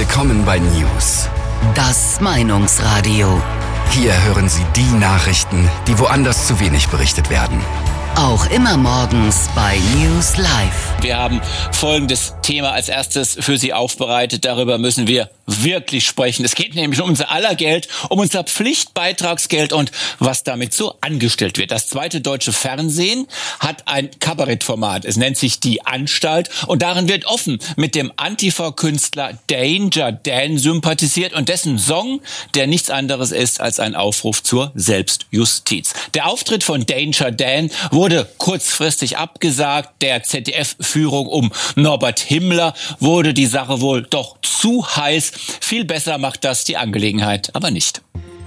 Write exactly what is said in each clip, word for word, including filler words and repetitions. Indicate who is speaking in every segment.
Speaker 1: Willkommen bei News.
Speaker 2: Das Meinungsradio.
Speaker 1: Hier hören Sie die Nachrichten, die woanders zu wenig berichtet werden.
Speaker 2: Auch immer morgens bei News Live.
Speaker 3: Wir haben folgendes Thema als erstes für Sie aufbereitet. Darüber müssen wir wirklich sprechen. Es geht nämlich um unser aller Geld, um unser Pflichtbeitragsgeld und was damit so angestellt wird. Das zweite deutsche Fernsehen hat ein Kabarettformat. Es nennt sich Die Anstalt und darin wird offen mit dem Antifa-Künstler Danger Dan sympathisiert und dessen Song, der nichts anderes ist als ein Aufruf zur Selbstjustiz. Der Auftritt von Danger Dan wurde kurzfristig abgesagt. Der Z D F-Führung um Norbert Himmler wurde die Sache wohl doch zu heiß. Viel besser macht das die Angelegenheit aber nicht.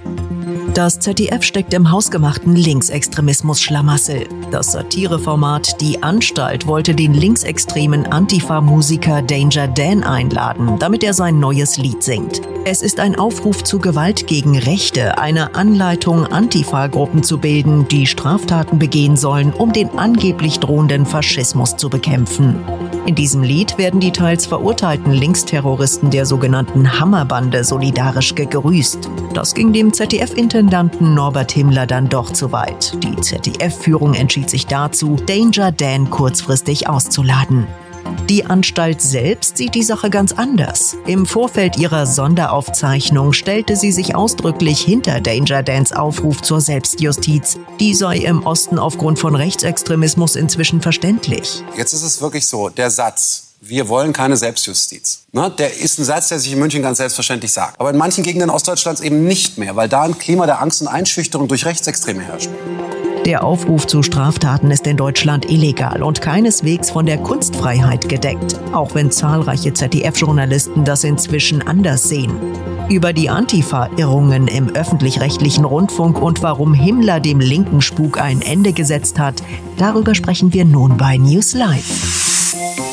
Speaker 4: Das Z D F steckt im hausgemachten Linksextremismus-Schlamassel. Das Satireformat Die Anstalt wollte den linksextremen Antifa-Musiker Danger Dan einladen, damit er sein neues Lied singt. Es ist ein Aufruf zu Gewalt gegen Rechte, eine Anleitung, Antifa-Gruppen zu bilden, die Straftaten begehen sollen, um den angeblich drohenden Faschismus zu bekämpfen. In diesem Lied werden die teils verurteilten Linksterroristen der sogenannten Hammerbande solidarisch gegrüßt. Das ging dem Z D F-Intendanten Norbert Himmler dann doch zu weit. Die Z D F-Führung entschied sich dazu, Danger Dan kurzfristig auszuladen. Die Anstalt selbst sieht die Sache ganz anders. Im Vorfeld ihrer Sonderaufzeichnung stellte sie sich ausdrücklich hinter Danger Dans Aufruf zur Selbstjustiz. Die sei im Osten aufgrund von Rechtsextremismus inzwischen verständlich.
Speaker 5: Jetzt ist es wirklich so, der Satz, wir wollen keine Selbstjustiz, ne, der ist ein Satz, der sich in München ganz selbstverständlich sagt. Aber in manchen Gegenden Ostdeutschlands eben nicht mehr, weil da ein Klima der Angst und Einschüchterung durch Rechtsextreme herrscht.
Speaker 4: Der Aufruf zu Straftaten ist in Deutschland illegal und keineswegs von der Kunstfreiheit gedeckt, auch wenn zahlreiche Z D F-Journalisten das inzwischen anders sehen. Über die Antifa-Irrungen im öffentlich-rechtlichen Rundfunk und warum Himmler dem linken Spuk ein Ende gesetzt hat, darüber sprechen wir nun bei News Live.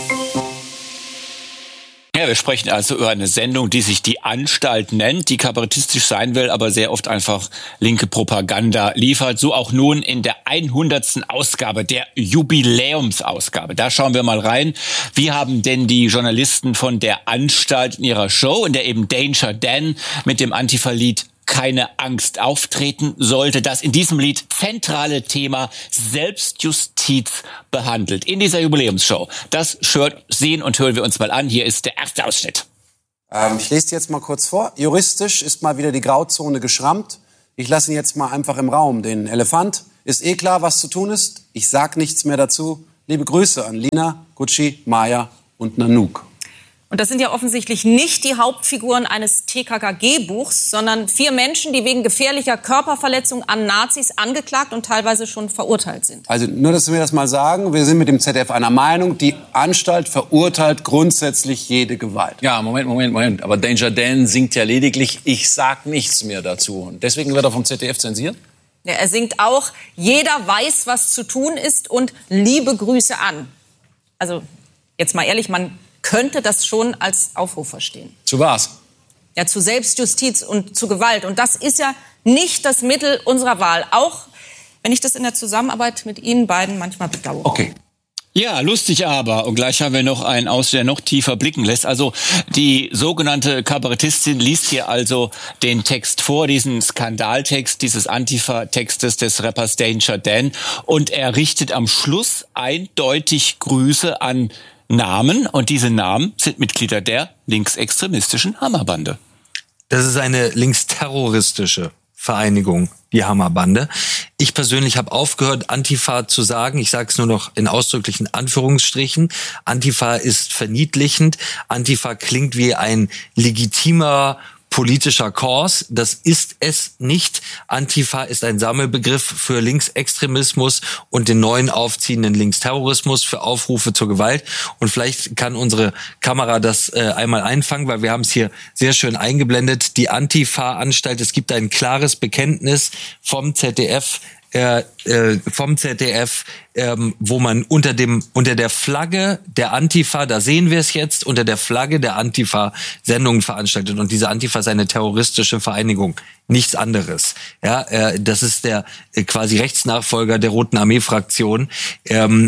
Speaker 3: Ja, wir sprechen also über eine Sendung, die sich Die Anstalt nennt, die kabarettistisch sein will, aber sehr oft einfach linke Propaganda liefert. So auch nun in der hundertsten Ausgabe, der Jubiläumsausgabe. Da schauen wir mal rein. Wie haben denn die Journalisten von Der Anstalt in ihrer Show, in der eben Danger Dan mit dem Antifa-Lied Keine Angst auftreten sollte, das in diesem Lied zentrale Thema Selbstjustiz behandelt. In dieser Jubiläumsshow. Das Shirt sehen und hören wir uns mal an. Hier ist der erste Ausschnitt.
Speaker 5: Ähm, ich lese jetzt mal kurz vor. Juristisch ist mal wieder die Grauzone geschrammt. Ich lasse ihn jetzt mal einfach im Raum. Den Elefant. Ist eh klar, was zu tun ist. Ich sag nichts mehr dazu. Liebe Grüße an Lina, Gucci, Maya und Nanook.
Speaker 6: Und das sind ja offensichtlich nicht die Hauptfiguren eines T K K G-Buchs, sondern vier Menschen, die wegen gefährlicher Körperverletzung an Nazis angeklagt und teilweise schon verurteilt sind.
Speaker 5: Also nur, dass wir das mal sagen, wir sind mit dem Z D F einer Meinung, die Anstalt verurteilt grundsätzlich jede Gewalt.
Speaker 7: Ja, Moment, Moment, Moment. Aber Danger Dan singt ja lediglich, ich sag nichts mehr dazu. Und deswegen wird er vom Z D F zensiert?
Speaker 6: Ja, er singt auch, jeder weiß, was zu tun ist und liebe Grüße an. Also jetzt mal ehrlich, man könnte das schon als Aufruf verstehen.
Speaker 7: Zu was?
Speaker 6: Ja, zu Selbstjustiz und zu Gewalt. Und das ist ja nicht das Mittel unserer Wahl. Auch wenn ich das in der Zusammenarbeit mit Ihnen beiden manchmal bedauere.
Speaker 7: Okay.
Speaker 3: Ja, lustig aber. Und gleich haben wir noch einen aus, der noch tiefer blicken lässt. Also die sogenannte Kabarettistin liest hier also den Text vor, diesen Skandaltext dieses Antifa-Textes des Rappers Danger Dan. Und er richtet am Schluss eindeutig Grüße an Namen, und diese Namen sind Mitglieder der linksextremistischen Hammerbande.
Speaker 8: Das ist eine linksterroristische Vereinigung, die Hammerbande. Ich persönlich habe aufgehört, Antifa zu sagen. Ich sage es nur noch in ausdrücklichen Anführungsstrichen. Antifa ist verniedlichend. Antifa klingt wie ein legitimer politischer Kurs. Das ist es nicht. Antifa ist ein Sammelbegriff für Linksextremismus und den neuen aufziehenden Linksterrorismus, für Aufrufe zur Gewalt. Und vielleicht kann unsere Kamera das äh, einmal einfangen, weil wir haben es hier sehr schön eingeblendet. Die Antifa-Anstalt, es gibt ein klares Bekenntnis vom Z D F, äh, äh, vom Z D F, ähm, wo man unter dem unter der Flagge der Antifa, da sehen wir es jetzt, unter der Flagge der Antifa Sendungen veranstaltet. Und diese Antifa ist eine terroristische Vereinigung, nichts anderes. Ja, äh, das ist der äh, quasi Rechtsnachfolger der Roten Armee-Fraktion. Ähm,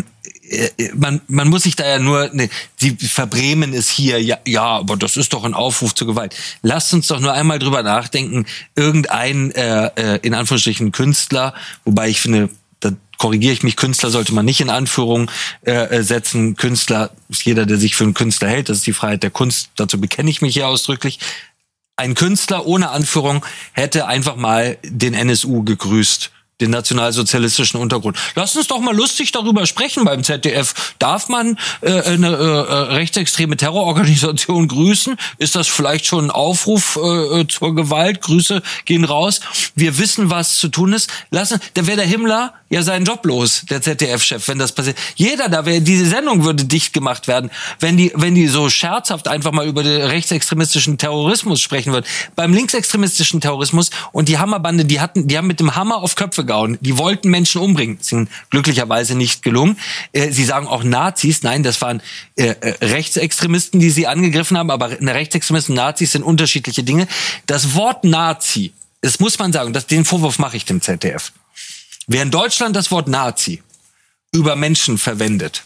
Speaker 8: man, man muss sich da ja nur, ne, sie verbremen es hier, ja, ja, aber das ist doch ein Aufruf zur Gewalt. Lasst uns doch nur einmal drüber nachdenken, irgendein, äh, in Anführungsstrichen Künstler, wobei ich finde, da korrigiere ich mich, Künstler sollte man nicht in Anführung äh, setzen. Künstler ist jeder, der sich für einen Künstler hält, das ist die Freiheit der Kunst, dazu bekenne ich mich hier ausdrücklich. Ein Künstler ohne Anführung hätte einfach mal den N S U gegrüßt, den nationalsozialistischen Untergrund. Lass uns doch mal lustig darüber sprechen beim Z D F. Darf man äh, eine äh, rechtsextreme Terrororganisation grüßen? Ist das vielleicht schon ein Aufruf äh, zur Gewalt? Grüße gehen raus. Wir wissen, was zu tun ist. Lassen, da wäre der Himmler ja seinen Job los, der Z D F-Chef, wenn das passiert. Jeder, da wäre, diese Sendung würde dicht gemacht werden, wenn die, wenn die so scherzhaft einfach mal über den rechtsextremistischen Terrorismus sprechen würden. Beim linksextremistischen Terrorismus und die Hammerbande, die hatten, die haben mit dem Hammer auf Köpfe gehauen. Die wollten Menschen umbringen. Das ist ihnen glücklicherweise nicht gelungen. Äh, sie sagen auch Nazis. Nein, das waren äh, Rechtsextremisten, die sie angegriffen haben, aber eine Rechtsextremisten und Nazis sind unterschiedliche Dinge. Das Wort Nazi, das muss man sagen, das, den Vorwurf mache ich dem Z D F. Wer in Deutschland das Wort Nazi über Menschen verwendet,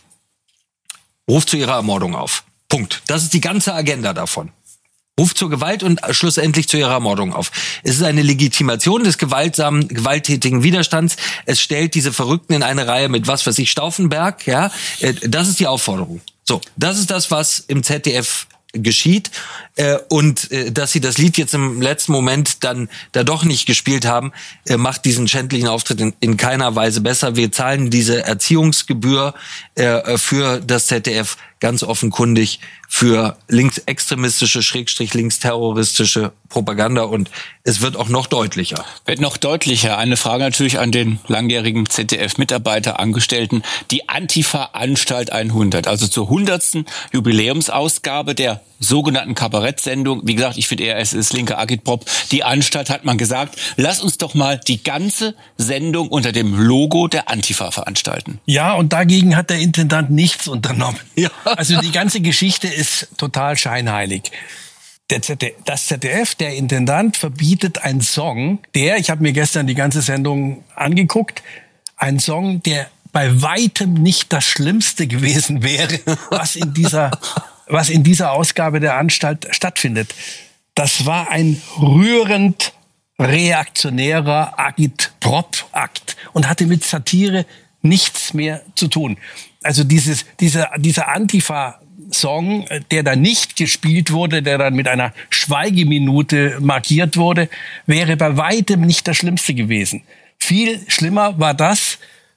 Speaker 8: ruft zu ihrer Ermordung auf. Punkt. Das ist die ganze Agenda davon. Ruft zur Gewalt und schlussendlich zu ihrer Ermordung auf. Es ist eine Legitimation des gewaltsamen, gewalttätigen Widerstands. Es stellt diese Verrückten in eine Reihe mit, was weiß ich, Stauffenberg. Ja, das ist die Aufforderung. So, das ist das, was im Z D F geschieht. Äh, und äh, dass sie das Lied jetzt im letzten Moment dann da doch nicht gespielt haben, äh, macht diesen schändlichen Auftritt in, in keiner Weise besser. Wir zahlen diese Erziehungsgebühr äh, für das Z D F ganz offenkundig für linksextremistische, schrägstrich linksterroristische Propaganda und es wird auch noch deutlicher.
Speaker 3: Wird noch deutlicher. Eine Frage natürlich an den langjährigen Z D F-Mitarbeiter, Angestellten. Die Antifa-Anstalt hundert, also zur hundertsten Jubiläumsausgabe der sogenannten Kabarettsendung. Wie gesagt, ich finde eher, es ist linker Agitprop. Die Anstalt hat man gesagt, lass uns doch mal die ganze Sendung unter dem Logo der Antifa veranstalten.
Speaker 9: Ja, und dagegen hat der Intendant nichts unternommen. Ja. Also die ganze Geschichte ist total scheinheilig. Der Z D F, das Z D F, der Intendant, verbietet einen Song, der, ich habe mir gestern die ganze Sendung angeguckt, ein Song, der bei weitem nicht das Schlimmste gewesen wäre, was in dieser, was in dieser Ausgabe der Anstalt stattfindet. Das war ein rührend reaktionärer Agitprop-Akt und hatte mit Satire nichts mehr zu tun. Also dieses, dieser, dieser Antifa-Song, der da nicht gespielt wurde, der dann mit einer Schweigeminute markiert wurde, wäre bei weitem nicht das Schlimmste gewesen. Viel schlimmer war das,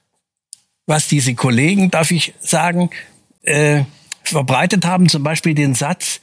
Speaker 9: was diese Kollegen, darf ich sagen, äh, verbreitet haben, zum Beispiel den Satz,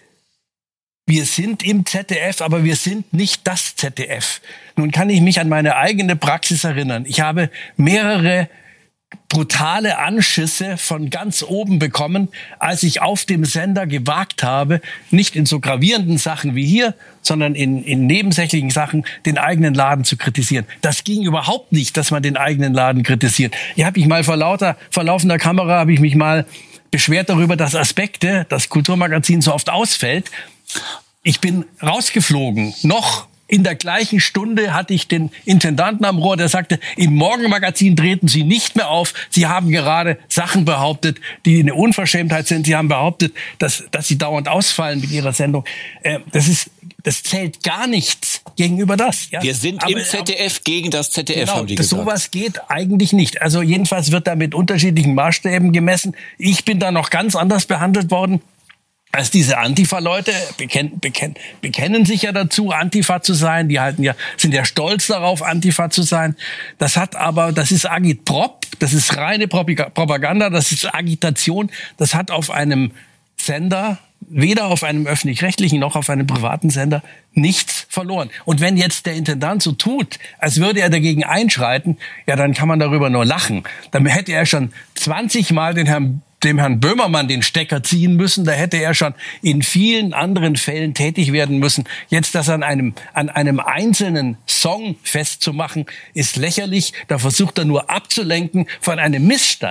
Speaker 9: wir sind im Z D F, aber wir sind nicht das Z D F. Nun kann ich mich an meine eigene Praxis erinnern. Ich habe mehrere brutale Anschüsse von ganz oben bekommen, als ich auf dem Sender gewagt habe, nicht in so gravierenden Sachen wie hier, sondern in, in nebensächlichen Sachen den eigenen Laden zu kritisieren. Das ging überhaupt nicht, dass man den eigenen Laden kritisiert. Ich habe mich mal vor lauter, vor laufender Kamera habe ich mich mal beschwert darüber, dass Aspekte, das Kulturmagazin, so oft ausfällt. Ich bin rausgeflogen, noch in der gleichen Stunde hatte ich den Intendanten am Rohr, der sagte, im Morgenmagazin treten Sie nicht mehr auf. Sie haben gerade Sachen behauptet, die eine Unverschämtheit sind. Sie haben behauptet, dass, dass Sie dauernd ausfallen mit Ihrer Sendung. Äh, das ist, das zählt gar nichts gegenüber das. Ja?
Speaker 3: Wir sind aber im Z D F aber, gegen das Z D F,
Speaker 9: genau,
Speaker 3: haben die gesagt.
Speaker 9: Sowas geht eigentlich nicht. Also jedenfalls wird da mit unterschiedlichen Maßstäben gemessen. Ich bin da noch ganz anders behandelt worden. Als diese Antifa-Leute bekennen, bekennen, bekennen sich ja dazu, Antifa zu sein. Die halten ja, sind ja stolz darauf, Antifa zu sein. Das hat aber, das ist Agitprop, das ist reine Propaganda, das ist Agitation. Das hat auf einem Sender, weder auf einem öffentlich-rechtlichen noch auf einem privaten Sender, nichts verloren. Und wenn jetzt der Intendant so tut, als würde er dagegen einschreiten, ja, dann kann man darüber nur lachen. Dann hätte er schon zwanzig Mal den Herrn dem Herrn Böhmermann den Stecker ziehen müssen. Da hätte er schon in vielen anderen Fällen tätig werden müssen. Jetzt das an einem, an einem einzelnen Song festzumachen, ist lächerlich. Da versucht er nur abzulenken von einem Missstand,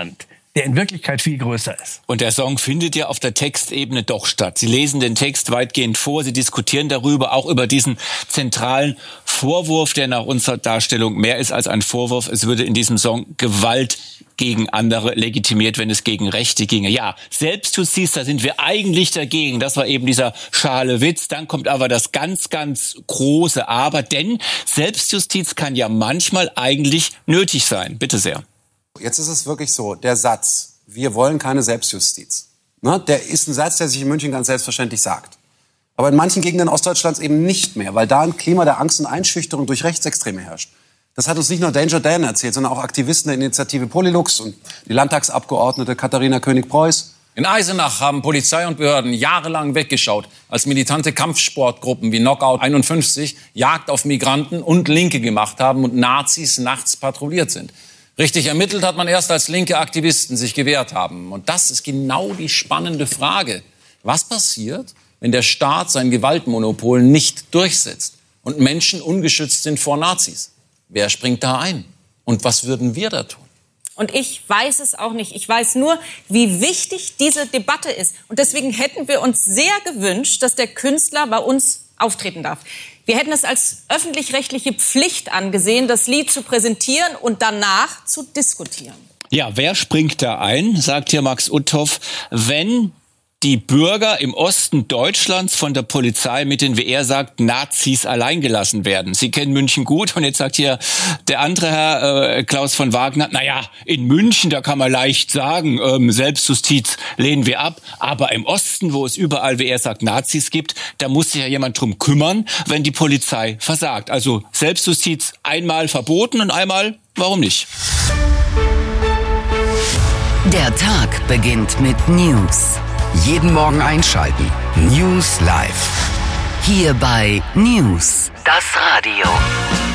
Speaker 9: der in Wirklichkeit viel größer ist.
Speaker 3: Und der Song findet ja auf der Textebene doch statt. Sie lesen den Text weitgehend vor, Sie diskutieren darüber, auch über diesen zentralen Vorwurf, der nach unserer Darstellung mehr ist als ein Vorwurf. Es würde in diesem Song Gewalt gegen andere legitimiert, wenn es gegen Rechte ginge. Ja, Selbstjustiz, da sind wir eigentlich dagegen. Das war eben dieser schale Witz. Dann kommt aber das ganz, ganz große Aber, denn Selbstjustiz kann ja manchmal eigentlich nötig sein. Bitte sehr.
Speaker 5: Jetzt ist es wirklich so, der Satz, wir wollen keine Selbstjustiz, ne, der ist ein Satz, der sich in München ganz selbstverständlich sagt. Aber in manchen Gegenden Ostdeutschlands eben nicht mehr, weil da ein Klima der Angst und Einschüchterung durch Rechtsextreme herrscht. Das hat uns nicht nur Danger Dan erzählt, sondern auch Aktivisten der Initiative Polylux und die Landtagsabgeordnete Katharina König-Preuß.
Speaker 7: In Eisenach haben Polizei und Behörden jahrelang weggeschaut, als militante Kampfsportgruppen wie Knockout einundfünfzig Jagd auf Migranten und Linke gemacht haben und Nazis nachts patrouilliert sind. Richtig ermittelt hat man erst, als linke Aktivisten sich gewehrt haben. Und das ist genau die spannende Frage. Was passiert, wenn der Staat sein Gewaltmonopol nicht durchsetzt und Menschen ungeschützt sind vor Nazis? Wer springt da ein? Und was würden wir da tun?
Speaker 6: Und ich weiß es auch nicht. Ich weiß nur, wie wichtig diese Debatte ist. Und deswegen hätten wir uns sehr gewünscht, dass der Künstler bei uns auftreten darf. Wir hätten es als öffentlich-rechtliche Pflicht angesehen, das Lied zu präsentieren und danach zu diskutieren.
Speaker 3: Ja, wer springt da ein, sagt hier Max Uthoff, wenn die Bürger im Osten Deutschlands von der Polizei mit den, wie er sagt, Nazis alleingelassen werden. Sie kennen München gut und jetzt sagt hier der andere Herr, äh, Klaus von Wagner, naja, in München, da kann man leicht sagen, ähm, Selbstjustiz lehnen wir ab, aber im Osten, wo es überall, wie er sagt, Nazis gibt, da muss sich ja jemand drum kümmern, wenn die Polizei versagt. Also Selbstjustiz einmal verboten und einmal, warum nicht?
Speaker 2: Der Tag beginnt mit News.
Speaker 1: Jeden Morgen einschalten. News Live.
Speaker 2: Hier bei News, das Radio.